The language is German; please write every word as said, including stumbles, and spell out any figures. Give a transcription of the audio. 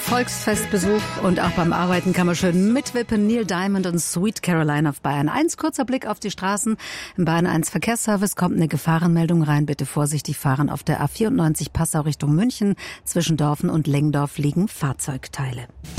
Volksfestbesuch und auch beim Arbeiten kann man schön mitwippen. Neil Diamond und Sweet Caroline auf Bayern eins. Kurzer Blick auf die Straßen. Im Bayern eins Verkehrsservice kommt eine Gefahrenmeldung rein. Bitte vorsichtig fahren auf der A vierundneunzig Passau Richtung München. Zwischen Dorfen und Lengdorf liegen Fahrzeugteile.